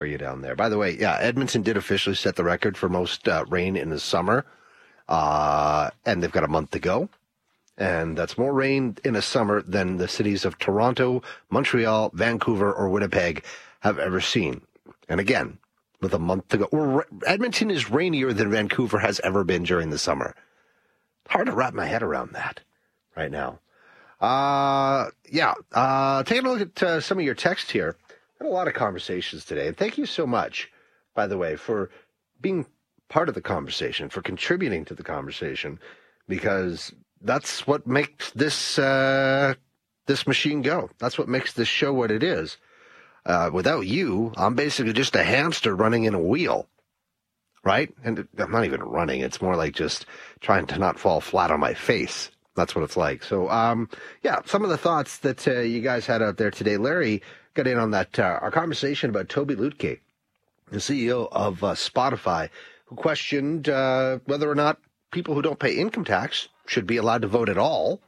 for you down there. By the way, yeah, Edmonton did officially set the record for most rain in the summer, and they've got a month to go. And that's more rain in a summer than the cities of Toronto, Montreal, Vancouver, or Winnipeg have ever seen. And again, with a month to go, Edmonton is rainier than Vancouver has ever been during the summer. Hard to wrap my head around that right now. Taking a look at some of your text here. Had a lot of conversations today. And thank you so much, by the way, for being part of the conversation, for contributing to the conversation, because that's what makes this machine go. That's what makes this show what it is. Without you, I'm basically just a hamster running in a wheel, right? And I'm not even running. It's more like just trying to not fall flat on my face. That's what it's like. So, some of the thoughts that you guys had out there today. Larry got in on that, our conversation about Toby Lutke, the CEO of Spotify, who questioned whether or not people who don't pay income tax should be allowed to vote at all.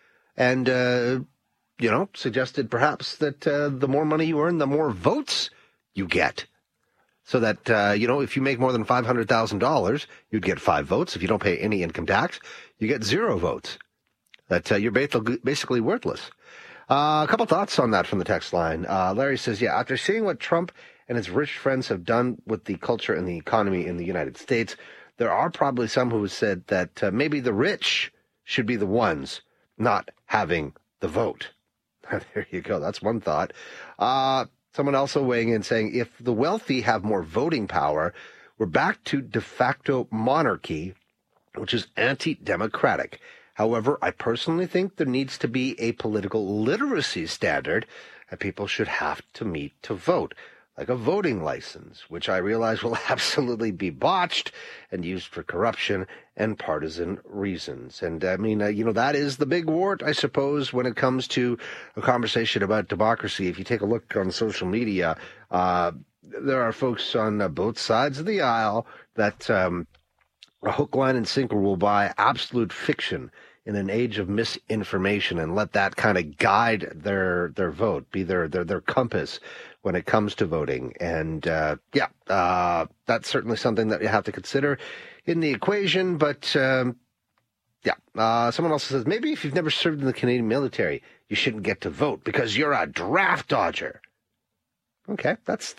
And, suggested perhaps that the more money you earn, the more votes you get. So that, if you make more than $500,000, you'd get 5 votes. If you don't pay any income tax, you get 0 votes. That you're basically worthless. A couple thoughts on that from the text line. Larry says, after seeing what Trump and his rich friends have done with the culture and the economy in the United States, there are probably some who have said that maybe the rich should be the ones not having the vote. There you go. That's one thought. Someone also weighing in saying, if the wealthy have more voting power, we're back to de facto monarchy, which is anti-democratic. However, I personally think there needs to be a political literacy standard that people should have to meet to vote, like a voting license, which I realize will absolutely be botched and used for corruption and partisan reasons. And that is the big wart, I suppose, when it comes to a conversation about democracy. If you take a look on social media, there are folks on both sides of the aisle that a hook, line, and sinker will buy absolute fiction in an age of misinformation and let that kind of guide their vote, be their compass when it comes to voting. And that's certainly something that you have to consider in the equation. But someone also says, maybe if you've never served in the Canadian military, you shouldn't get to vote because you're a draft dodger. Okay,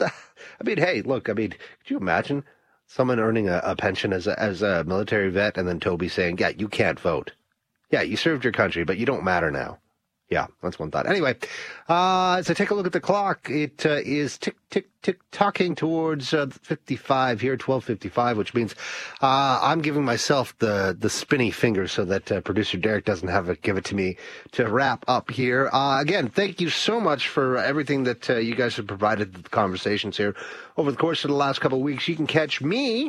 could you imagine someone earning a pension as a military vet and then Toby saying, you can't vote. Yeah, you served your country, but you don't matter now. Yeah, that's one thought. Anyway, as I take a look at the clock, it is tick-talking towards 55 here, 12:55, which means I'm giving myself the spinny finger so that producer Derek doesn't have to give it to me to wrap up here. Again, thank you so much for everything that you guys have provided the conversations here over the course of the last couple of weeks. You can catch me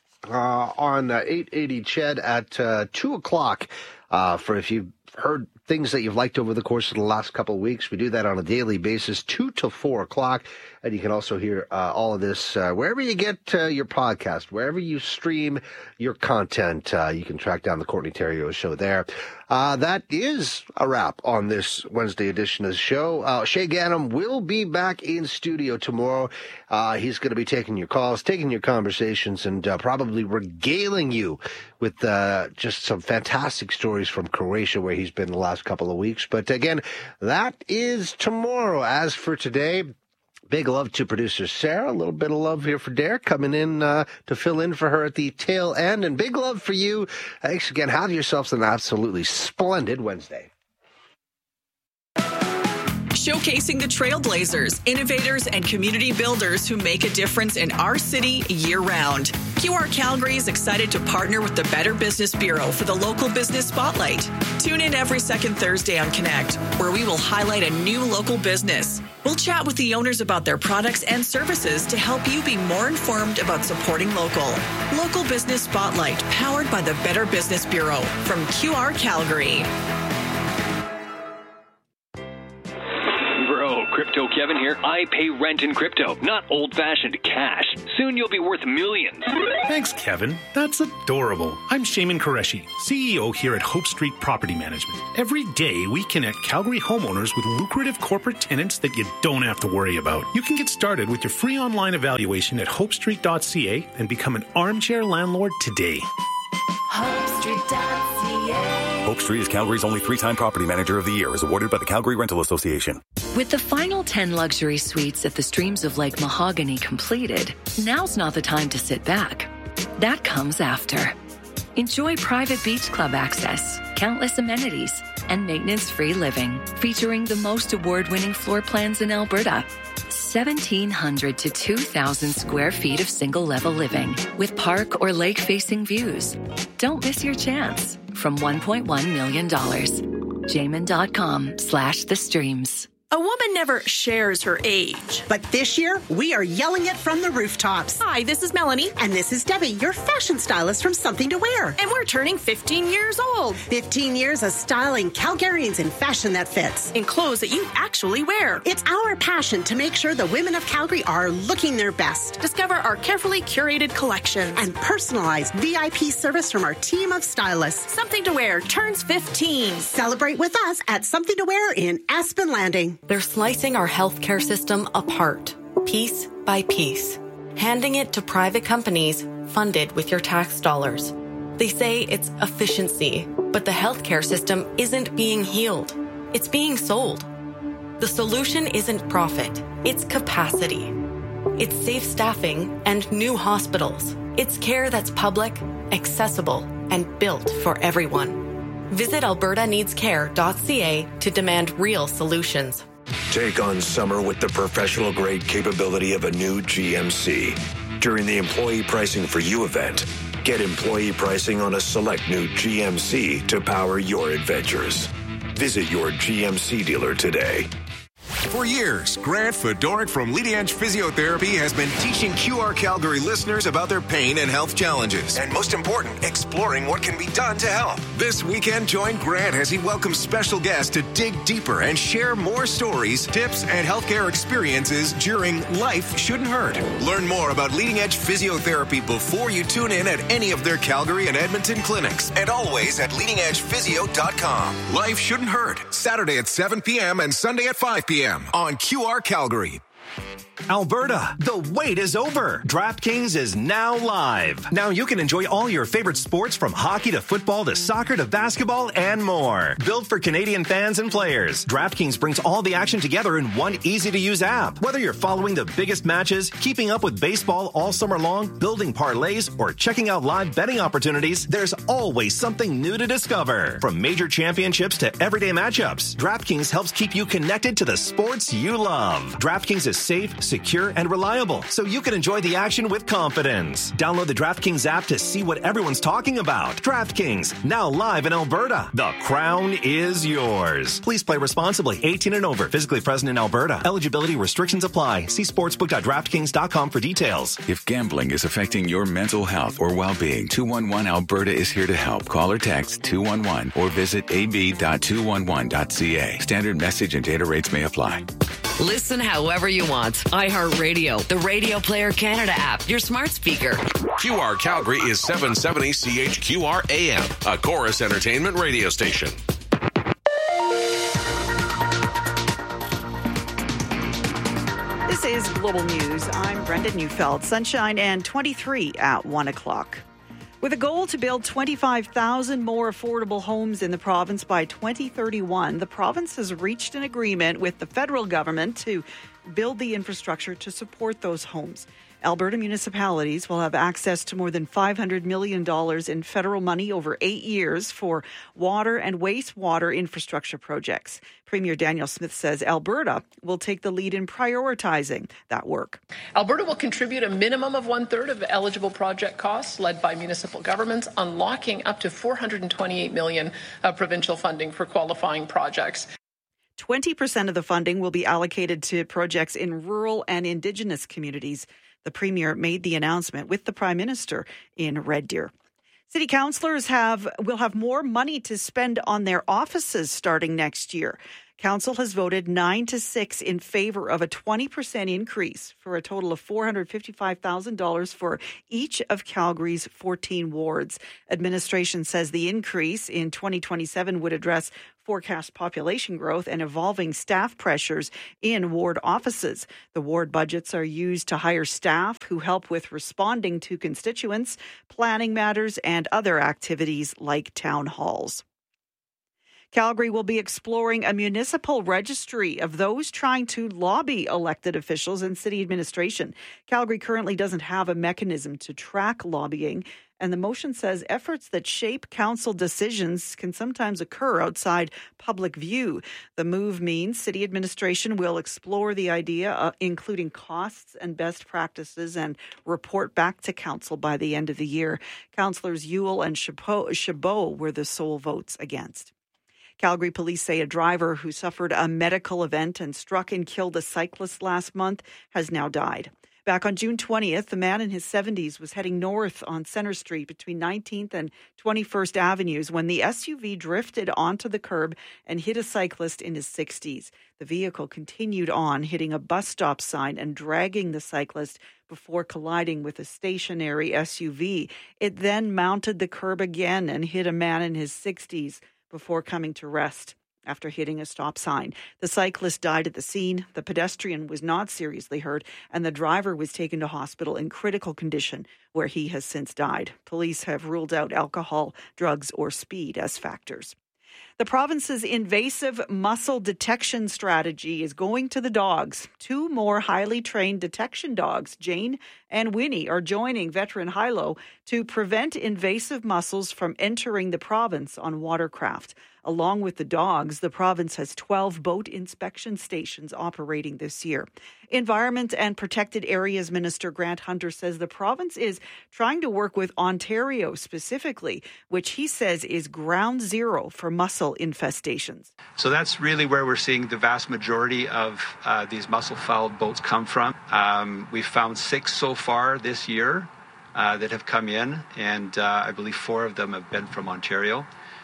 on 880 Ched at 2 o'clock for if you've heard things that you've liked over the course of the last couple of weeks. We do that on a daily basis, 2 to 4 o'clock. And you can also hear all of this wherever you get your podcast, wherever you stream your content. You can track down the Courtney Theriault Show there. That is a wrap on this Wednesday edition of the show. Shay Ganem will be back in studio tomorrow. He's going to be taking your calls, taking your conversations, and probably regaling you with just some fantastic stories from Croatia, where he's been the last couple of weeks. But again, that is tomorrow. As for today, big love to producer Sarah. A little bit of love here for Derek coming in to fill in for her at the tail end. And big love for you. Thanks again. Have yourselves an absolutely splendid Wednesday. Showcasing the trailblazers, innovators, and community builders who make a difference in our city year-round. QR Calgary is excited to partner with the Better Business Bureau for the Local Business Spotlight. Tune in every second Thursday on Connect, where we will highlight a new local business. We'll chat with the owners about their products and services to help you be more informed about supporting local. Local Business Spotlight, powered by the Better Business Bureau from QR Calgary. Crypto Kevin here. I pay rent in crypto, not old-fashioned cash. Soon you'll be worth millions. Thanks, Kevin. That's adorable. I'm Shaman Qureshi, CEO here at Hope Street Property Management. Every day, we connect Calgary homeowners with lucrative corporate tenants that you don't have to worry about. You can get started with your free online evaluation at hopestreet.ca and become an armchair landlord today. HopeStreet.ca. Hope Street is Calgary's only 3-time Property Manager of the Year, is awarded by the Calgary Rental Association. With the final 10 luxury suites at the Streams of Lake Mahogany completed, now's not the time to sit back. That comes after. Enjoy private beach club access, countless amenities, and maintenance-free living, featuring the most award-winning floor plans in Alberta. 1,700 to 2,000 square feet of single-level living with park or lake-facing views. Don't miss your chance. From $1.1 million. Jamin.com/the streams. A woman never shares her age. But this year, we are yelling it from the rooftops. Hi, this is Melanie. And this is Debbie, your fashion stylist from Something to Wear. And we're turning 15 years old. 15 years of styling Calgarians in fashion that fits. In clothes that you actually wear. It's our passion to make sure the women of Calgary are looking their best. Discover our carefully curated collections. And personalized VIP service from our team of stylists. Something to Wear turns 15. Celebrate with us at Something to Wear in Aspen Landing. They're slicing our healthcare system apart, piece by piece, handing it to private companies funded with your tax dollars. They say it's efficiency, but the healthcare system isn't being healed. It's being sold. The solution isn't profit, it's capacity. It's safe staffing and new hospitals. It's care that's public, accessible, and built for everyone. Visit albertaneedscare.ca to demand real solutions. Take on summer with the professional-grade capability of a new GMC. During the Employee Pricing for You event, get employee pricing on a select new GMC to power your adventures. Visit your GMC dealer today. For years, Grant Fedoruk from Leading Edge Physiotherapy has been teaching QR Calgary listeners about their pain and health challenges. And most important, exploring what can be done to help. This weekend, join Grant as he welcomes special guests to dig deeper and share more stories, tips, and healthcare experiences during Life Shouldn't Hurt. Learn more about Leading Edge Physiotherapy before you tune in at any of their Calgary and Edmonton clinics. And always at leadingedgephysio.com. Life Shouldn't Hurt. Saturday at 7 p.m. and Sunday at 5 p.m. on QR Calgary. Alberta, the wait is over. DraftKings is now live. Now you can enjoy all your favorite sports from hockey to football to soccer to basketball and more. Built for Canadian fans and players, DraftKings brings all the action together in one easy-to-use app. Whether you're following the biggest matches, keeping up with baseball all summer long, building parlays, or checking out live betting opportunities, there's always something new to discover. From major championships to everyday matchups, DraftKings helps keep you connected to the sports you love. DraftKings is safe, secure, and reliable, so you can enjoy the action with confidence. Download the DraftKings app to see what everyone's talking about. DraftKings, now live in Alberta. The crown is yours. Please play responsibly. 18 and over. Physically present in Alberta. Eligibility restrictions apply. See sportsbook.draftkings.com for details. If gambling is affecting your mental health or well-being, 211 Alberta is here to help. Call or text 211 or visit ab.211.ca. Standard message and data rates may apply. Listen however you want. iHeartRadio, the Radio Player Canada app, your smart speaker. QR Calgary is 770 CHQR AM, a Chorus Entertainment radio station. This is Global News. I'm Brenda Neufeld. Sunshine and 23 at 1 o'clock. With a goal to build 25,000 more affordable homes in the province by 2031, the province has reached an agreement with the federal government to build the infrastructure to support those homes. Alberta municipalities will have access to more than $500 million in federal money over 8 years for water and wastewater infrastructure projects. Premier Danielle Smith says Alberta will take the lead in prioritizing that work. Alberta will contribute a minimum of 1/3 of eligible project costs led by municipal governments, unlocking up to $428 million of provincial funding for qualifying projects. 20% of the funding will be allocated to projects in rural and Indigenous communities. The Premier made the announcement with the Prime Minister in Red Deer. City councillors will have more money to spend on their offices starting next year. Council has voted 9-6 in favor of a 20% increase for a total of $455,000 for each of Calgary's 14 wards. Administration says the increase in 2027 would address forecast population growth and evolving staff pressures in ward offices. The ward budgets are used to hire staff who help with responding to constituents, planning matters, and other activities like town halls. Calgary will be exploring a municipal registry of those trying to lobby elected officials and city administration. Calgary currently doesn't have a mechanism to track lobbying, and the motion says efforts that shape council decisions can sometimes occur outside public view. The move means city administration will explore the idea, including costs and best practices, and report back to council by the end of the year. Councillors Ewell and Chabot were the sole votes against. Calgary police say a driver who suffered a medical event and struck and killed a cyclist last month has now died. Back on June 20th, the man in his 70s was heading north on Centre Street between 19th and 21st Avenues when the SUV drifted onto the curb and hit a cyclist in his 60s. The vehicle continued on, hitting a bus stop sign and dragging the cyclist before colliding with a stationary SUV. It then mounted the curb again and hit a man in his 60s. Before coming to rest after hitting a stop sign. The cyclist died at the scene. The pedestrian was not seriously hurt, and the driver was taken to hospital in critical condition, where he has since died. Police have ruled out alcohol, drugs, or speed as factors. The province's invasive mussel detection strategy is going to the dogs. 2 more highly trained detection dogs, Jane and Winnie, are joining veteran Hilo to prevent invasive mussels from entering the province on watercraft. Along with the dogs, the province has 12 boat inspection stations operating this year. Environment and Protected Areas Minister Grant Hunter says the province is trying to work with Ontario specifically, which he says is ground zero for mussel infestations. So that's really where we're seeing the vast majority of these mussel-fouled boats come from. We've found 6 so far this year that have come in, and I believe 4 of them have been from Ontario.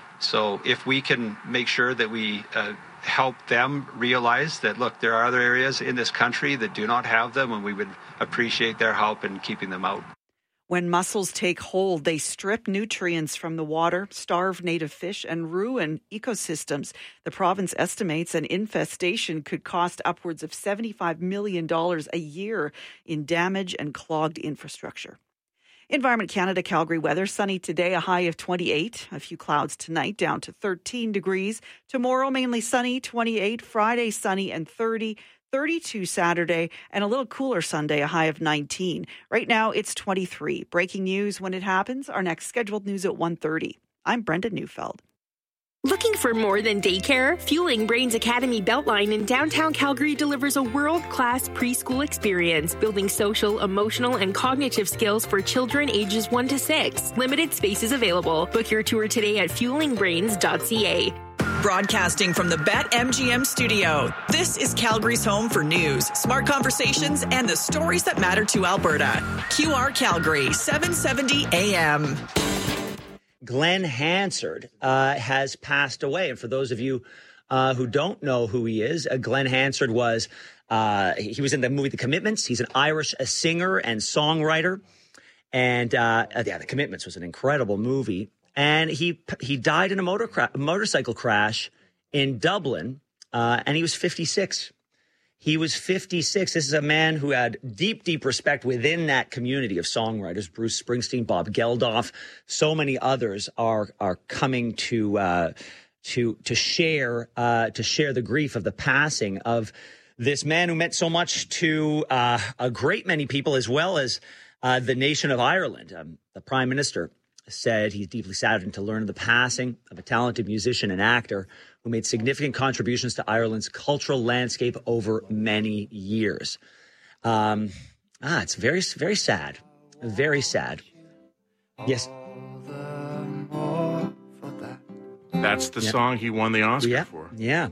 So if we can make sure that we help them realize that, look, there are other areas in this country that do not have them, and we would appreciate their help in keeping them out. When mussels take hold, they strip nutrients from the water, starve native fish, and ruin ecosystems. The province estimates an infestation could cost upwards of $75 million a year in damage and clogged infrastructure. Environment Canada, Calgary weather. Sunny today, a high of 28. A few clouds tonight, down to 13 degrees. Tomorrow, mainly sunny, 28. Friday, sunny and 30. 32 Saturday, and a little cooler Sunday, a high of 19. Right now, it's 23. Breaking news when it happens. Our next scheduled news at 1:30. I'm Brenda Neufeld. Looking for more than daycare? Fueling Brains Academy Beltline in downtown Calgary delivers a world-class preschool experience, building social, emotional, and cognitive skills for children ages 1 to 6. Limited spaces available. Book your tour today at fuelingbrains.ca. Broadcasting from the BetMGM studio, this is Calgary's home for news, smart conversations, and the stories that matter to Alberta. QR Calgary, 770 AM. Glenn Hansard has passed away. And for those of you who don't know who he is, Glenn Hansard was he was in the movie The Commitments. He's an Irish singer and songwriter. And The Commitments was an incredible movie. And he died in a motorcycle crash in Dublin, and he was 56. He was 56. This is a man who had deep, deep respect within that community of songwriters. Bruce Springsteen, Bob Geldof, so many others are coming to share the grief of the passing of this man who meant so much to a great many people, as well as the nation of Ireland. The Prime Minister said he's deeply saddened to learn of the passing of a talented musician and actor who made significant contributions to Ireland's cultural landscape over many years. It's very, very sad. Very sad. Yes. That's the song he won the Oscar for. Yeah.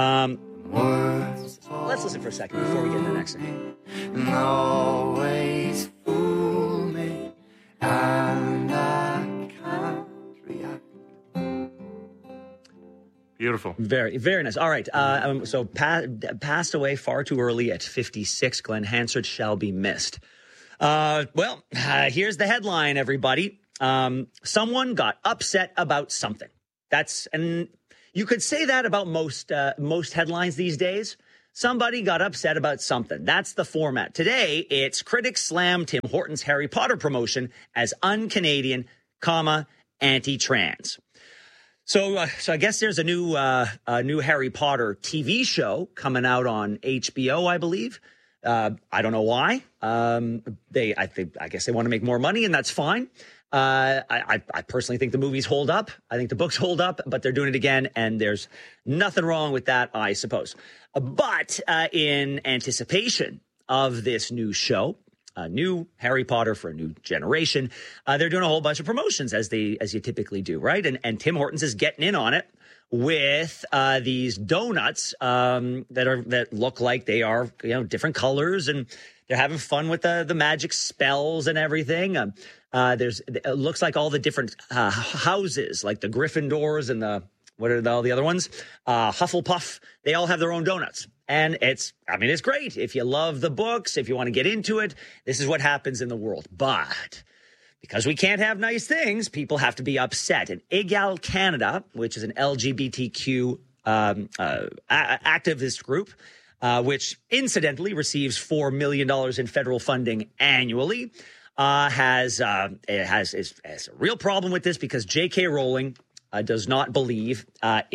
Let's listen for a second before we get to the next thing. And always fool me, and I can't react. Beautiful. Very, very nice. All right. So passed away far too early at 56. Glenn Hansard shall be missed. Here's the headline, everybody. Someone got upset about something. And you could say that about most headlines these days. Somebody got upset about something. That's the format. Today, it's critics slam Tim Hortons Harry Potter promotion as un-Canadian, anti-trans. So I guess there's a new Harry Potter TV show coming out on HBO, I believe. I don't know why. I guess they want to make more money, and that's fine. I personally think the movies hold up. I think the books hold up, but they're doing it again, and there's nothing wrong with that, I suppose. But in anticipation of this new show, a new Harry Potter for a new generation, they're doing a whole bunch of promotions as you typically do, right? And Tim Hortons is getting in on it with these donuts that look like they are different colors, and they're having fun with the magic spells and everything. It looks like all the different houses, like the Gryffindors and what are all the other ones? Hufflepuff. They all have their own donuts. And it's great. If you love the books, if you want to get into it, this is what happens in the world. But because we can't have nice things, people have to be upset. And Egal Canada, which is an LGBTQ activist group, which incidentally receives $4 million in federal funding annually, has a real problem with this because J.K. Rowling does not believe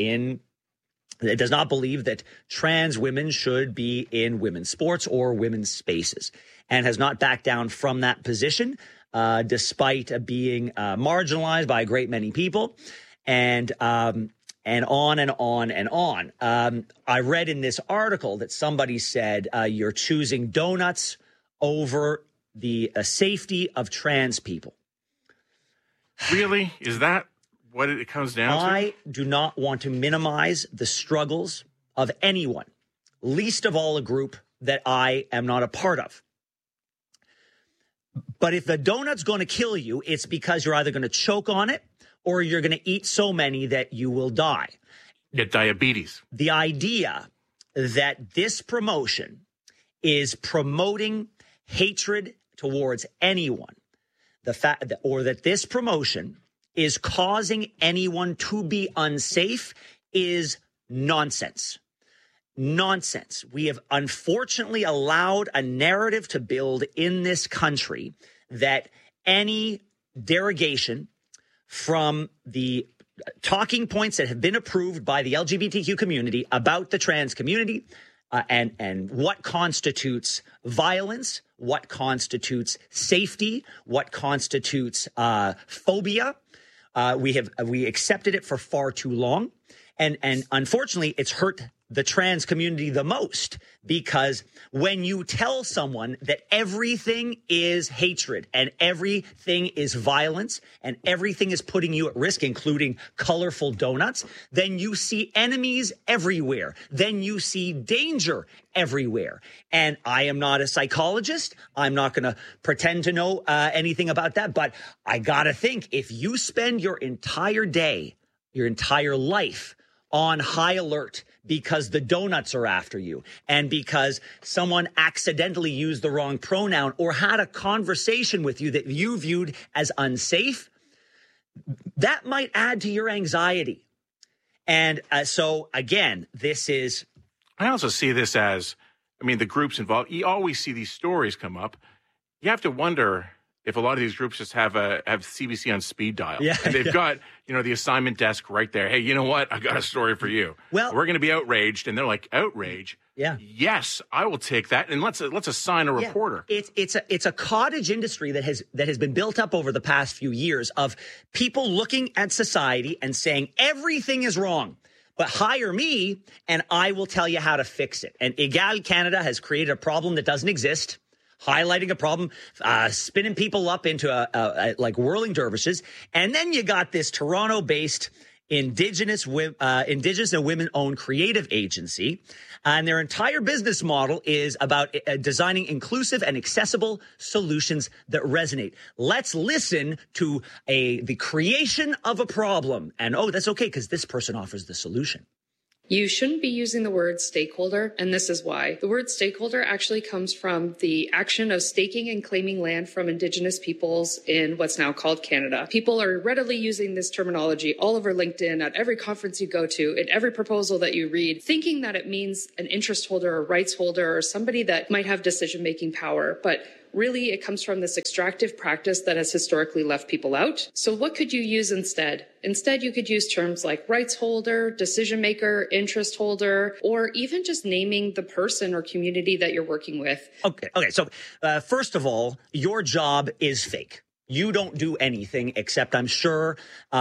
that trans women should be in women's sports or women's spaces, and has not backed down from that position, despite being marginalized by a great many people, and on and on and on. I read in this article that somebody said you're choosing donuts over the safety of trans people. Really? Is that what it comes down to? I do not want to minimize the struggles of anyone, least of all a group that I am not a part of. But if the donut's going to kill you, it's because you're either going to choke on it or you're going to eat so many that you will die. Get diabetes. The idea that this promotion is promoting hatred towards anyone, that this promotion is causing anyone to be unsafe is nonsense. Nonsense. We have unfortunately allowed a narrative to build in this country that any derogation from the talking points that have been approved by the LGBTQ community about the trans community and what constitutes violence, what constitutes safety, what constitutes phobia. We accepted it for far too long. And unfortunately, it's hurt the trans community the most, because when you tell someone that everything is hatred and everything is violence and everything is putting you at risk, including colorful donuts, then you see enemies everywhere. Then you see danger everywhere. And I am not a psychologist. I'm not going to pretend to know anything about that. But I got to think, if you spend your entire day, your entire life on high alert because the donuts are after you and because someone accidentally used the wrong pronoun or had a conversation with you that you viewed as unsafe, that might add to your anxiety. And so, again, this is... I also see this as, the groups involved, you always see these stories come up. You have to wonder if a lot of these groups just have CBC on speed dial. Yeah, and they've got, the assignment desk right there. Hey, you know what? I got a story for you. Well, we're going to be outraged. And they're like, outrage? Yeah. Yes, I will take that. And let's assign a reporter. It's a cottage industry that has been built up over the past few years of people looking at society and saying everything is wrong. But hire me and I will tell you how to fix it. And Egal Canada has created a problem that doesn't exist, highlighting a problem, spinning people up into like whirling dervishes. And then you got this Toronto-based Indigenous and women-owned creative agency. And their entire business model is about designing inclusive and accessible solutions that resonate. Let's listen to the creation of a problem. And, that's okay because this person offers the solution. You shouldn't be using the word stakeholder, and this is why. The word stakeholder actually comes from the action of staking and claiming land from Indigenous peoples in what's now called Canada. People are readily using this terminology all over LinkedIn, at every conference you go to, in every proposal that you read, thinking that it means an interest holder or rights holder or somebody that might have decision-making power. But really, it comes from this extractive practice that has historically left people out. So what could you use instead? Instead, you could use terms like rights holder, decision maker, interest holder, or even just naming the person or community that you're working with. Okay. So first of all, your job is fake. You don't do anything except, I'm sure,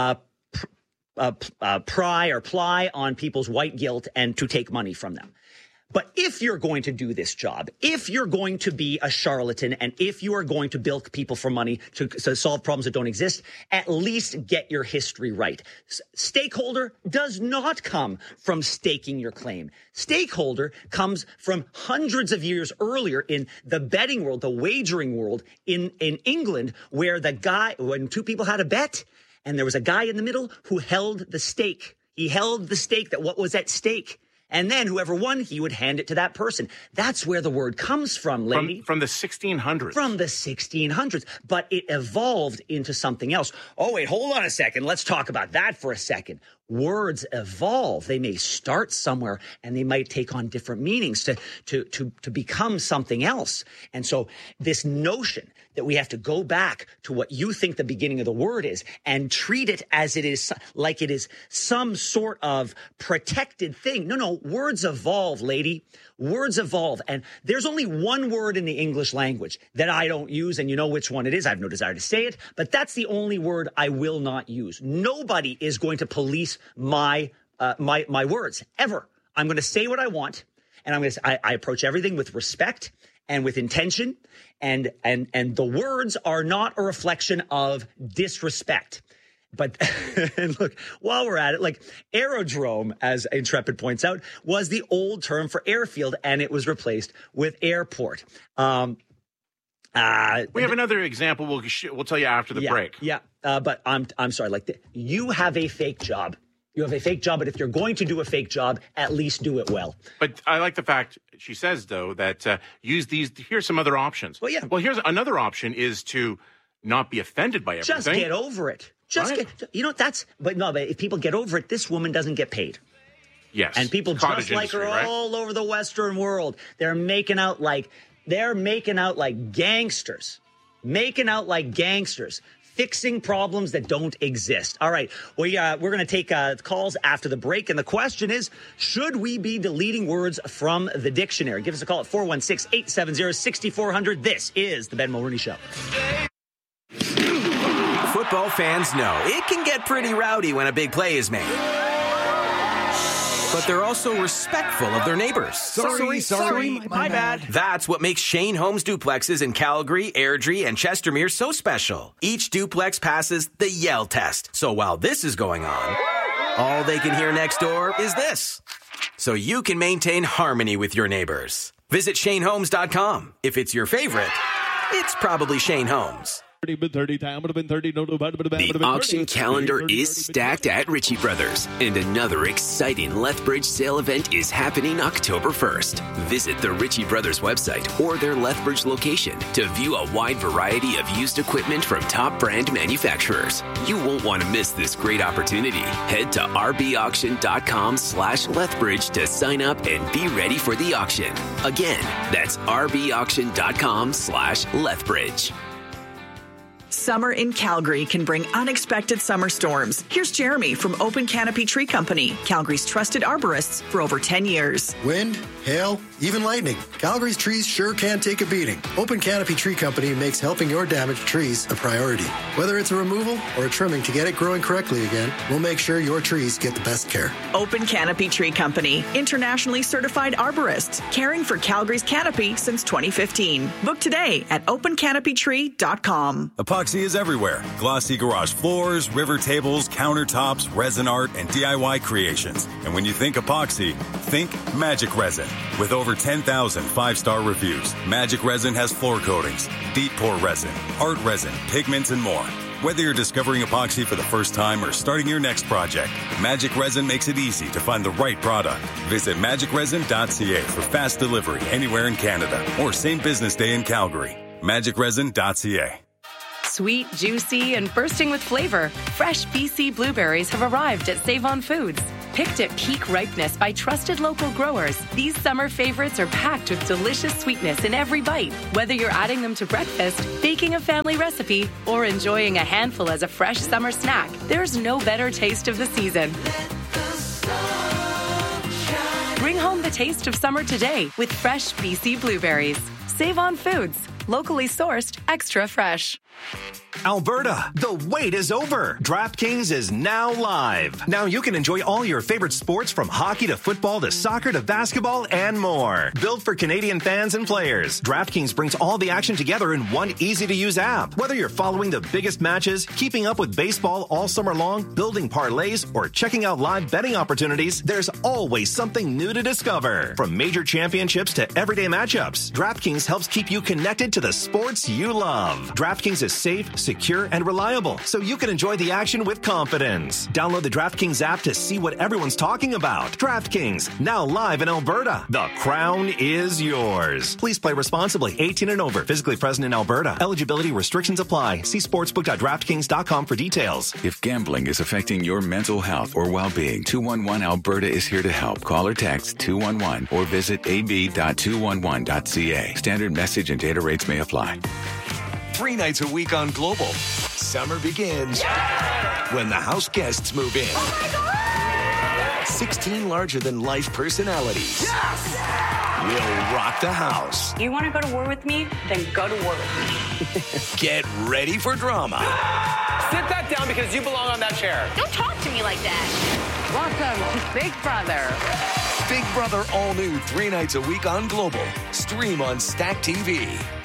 ply on people's white guilt and to take money from them. But if you're going to do this job, if you're going to be a charlatan, and if you are going to bilk people for money to solve problems that don't exist, at least get your history right. Stakeholder does not come from staking your claim. Stakeholder comes from hundreds of years earlier in the betting world, the wagering world in England, where when two people had a bet and there was a guy in the middle who held the stake. He held the stake, that what was at stake. And then whoever won, he would hand it to that person. That's where the word comes from, lady. From the 1600s. From the 1600s. But it evolved into something else. Oh, wait, hold on a second. Let's talk about that for a second. Words evolve. They may start somewhere and they might take on different meanings to become something else. And so this notion that we have to go back to what you think the beginning of the word is and treat it as it is, like it is some sort of protected thing. No, words evolve, lady. Words evolve. And there's only one word in the English language that I don't use, and you know which one it is. I have no desire to say it, but that's the only word I will not use. Nobody is going to police my words, ever. I'm going to say what I want, and I approach everything with respect and with intention, and the words are not a reflection of disrespect. But and look, while we're at it, like aerodrome, as Intrepid points out, was the old term for airfield, and it was replaced with airport. We have another example. We'll tell you after the break. Yeah, but I'm sorry. Like you have a fake job. You have a fake job, but if you're going to do a fake job, at least do it well. But I like the fact she says, though, that use these. Here's some other options. Well, yeah. Well, here's another option is to not be offended by everything. Just get over it. But if people get over it, this woman doesn't get paid. Yes. And people just like her all over the Western world. They're making out like gangsters. Fixing problems that don't exist. All right, we're going to take calls after the break, and the question is, should we be deleting words from the dictionary? Give us a call at 416-870-6400. This is the Ben Mulroney Show. Football fans know it can get pretty rowdy when a big play is made. But they're also respectful of their neighbors. Sorry, my bad. That's what makes Shane Homes duplexes in Calgary, Airdrie, and Chestermere so special. Each duplex passes the Yell test. So while this is going on, all they can hear next door is this. So you can maintain harmony with your neighbors. Visit ShaneHomes.com. If it's your favorite, it's probably Shane Homes. The auction calendar is stacked at Ritchie Brothers, and another exciting Lethbridge sale event is happening October 1st. Visit the Ritchie Brothers website or their Lethbridge location to view a wide variety of used equipment from top brand manufacturers. You won't want to miss this great opportunity. Head to rbauction.com/Lethbridge to sign up and be ready for the auction. Again, that's rbauction.com/Lethbridge. Summer in Calgary can bring unexpected summer storms. Here's Jeremy from Open Canopy Tree Company, Calgary's trusted arborists for over 10 years. Wind, hail, even lightning. Calgary's trees sure can take a beating. Open Canopy Tree Company makes helping your damaged trees a priority. Whether it's a removal or a trimming to get it growing correctly again, we'll make sure your trees get the best care. Open Canopy Tree Company, internationally certified arborists, caring for Calgary's canopy since 2015. Book today at opencanopytree.com. Epoxy is everywhere. Glossy garage floors, river tables, countertops, resin art, and DIY creations. And when you think epoxy, think Magic Resin. With over 10,000 5-star reviews, Magic Resin has floor coatings, deep pour resin, art resin, pigments, and more. Whether you're discovering epoxy for the first time or starting your next project, Magic Resin makes it easy to find the right product. Visit magicresin.ca for fast delivery anywhere in Canada or same business day in Calgary. magicresin.ca. Sweet, juicy, and bursting with flavor, fresh BC blueberries have arrived at Save-On Foods. Picked at peak ripeness by trusted local growers, these summer favorites are packed with delicious sweetness in every bite. Whether you're adding them to breakfast, baking a family recipe, or enjoying a handful as a fresh summer snack, there's no better taste of the season. Bring home the taste of summer today with fresh BC blueberries. Save-On Foods. Locally sourced, extra fresh. Alberta, the wait is over. DraftKings is now live. Now you can enjoy all your favorite sports from hockey to football to soccer to basketball and more. Built for Canadian fans and players, DraftKings brings all the action together in one easy-to-use app. Whether you're following the biggest matches, keeping up with baseball all summer long, building parlays, or checking out live betting opportunities, there's always something new to discover. From major championships to everyday matchups, DraftKings helps keep you connected to the sports you love. DraftKings is safe, secure, and reliable, so you can enjoy the action with confidence. Download the DraftKings app to see what everyone's talking about. DraftKings, now live in Alberta. The crown is yours. Please play responsibly. 18 and over. Physically present in Alberta. Eligibility restrictions apply. See sportsbook.draftkings.com for details. If gambling is affecting your mental health or well-being, 211 Alberta is here to help. Call or text 211 or visit ab.211.ca. Standard message and data rates may apply. 3 nights a week on Global. Summer begins when the house guests move in. 16 larger-than-life personalities will rock the house. You want to go to war with me? Then go to war with me. Get ready for drama. Sit that down because you belong on that chair. Don't talk to me like that. Welcome to Big Brother. Big Brother all new 3 nights a week on Global. Stream on Stack TV.